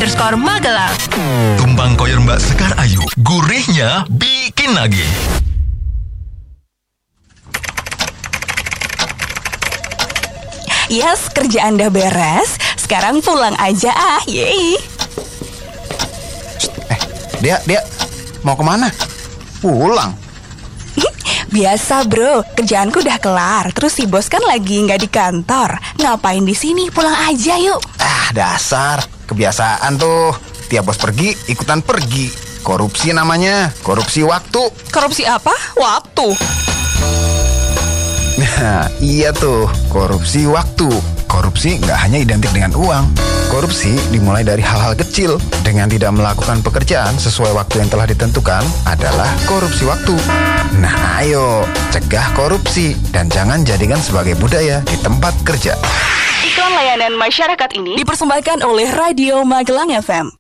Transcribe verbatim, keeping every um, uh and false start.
underscore Magelang. Tumbang koyor Mbak Sekar Ayu, gurihnya bikin lagi. Yes, kerjaan udah beres. Sekarang pulang aja ah, yeay. Eh, dia, dia mau kemana? Pulang? Biasa bro, kerjaanku udah kelar. Terus si bos kan lagi nggak di kantor. Ngapain di sini? Pulang aja yuk. Ah, dasar. Kebiasaan tuh. Tiap bos pergi, ikutan pergi. Korupsi namanya, korupsi waktu. Korupsi apa? Waktu. Nah, iya tuh, korupsi waktu. Korupsi nggak hanya identik dengan uang. Korupsi dimulai dari hal-hal kecil. Dengan tidak melakukan pekerjaan sesuai waktu yang telah ditentukan adalah korupsi waktu. Nah, ayo, cegah korupsi dan jangan jadikan sebagai budaya di tempat kerja. Iklan layanan masyarakat ini dipersembahkan oleh Radio Magelang F M.